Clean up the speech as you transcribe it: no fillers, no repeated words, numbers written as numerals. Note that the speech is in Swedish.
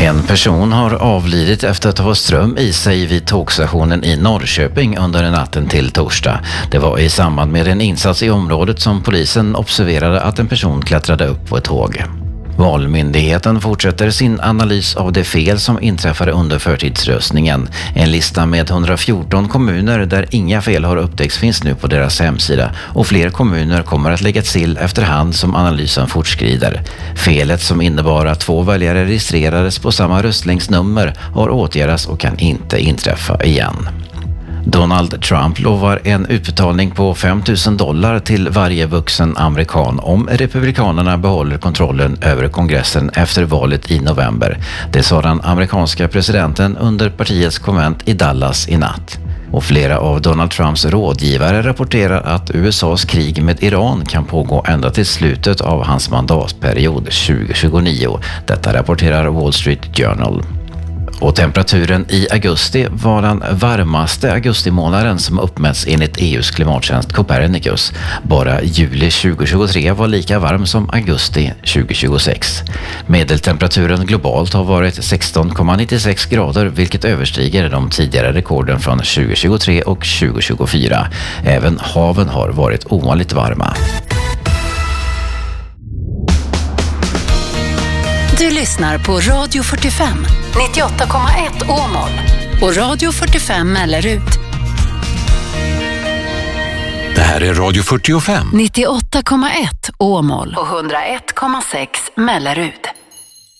En person har avlidit efter att ha ström i sig vid tågstationen i Norrköping under natten till torsdag. Det var i samband med en insats i området som polisen observerade att en person klättrade upp på ett tåg. Valmyndigheten fortsätter sin analys av det fel som inträffade under förtidsröstningen. En lista med 114 kommuner där inga fel har upptäckts finns nu på deras hemsida och fler kommuner kommer att läggas till efterhand som analysen fortskrider. Felet som innebar att 2 väljare registrerades på samma röstlängdsnummer har åtgärdats och kan inte inträffa igen. Donald Trump lovar en utbetalning på $5,000 till varje vuxen amerikan om republikanerna behåller kontrollen över kongressen efter valet i november. Det sa den amerikanska presidenten under partiets konvent i Dallas i natt. Och flera av Donald Trumps rådgivare rapporterar att USAs krig med Iran kan pågå ända till slutet av hans mandatperiod 2029. Detta rapporterar Wall Street Journal. Och temperaturen i augusti var den varmaste augustimånaden som uppmätts enligt EUs klimattjänst Copernicus. Bara juli 2023 var lika varm som augusti 2026. Medeltemperaturen globalt har varit 16,96 grader vilket överstiger de tidigare rekorden från 2023 och 2024. Även haven har varit ovanligt varma. Du lyssnar på Radio 45, 98,1 Åmål och Radio 45 Mellerud. Det här är Radio 45. 98,1 Åmål och 101,6 Mellerud.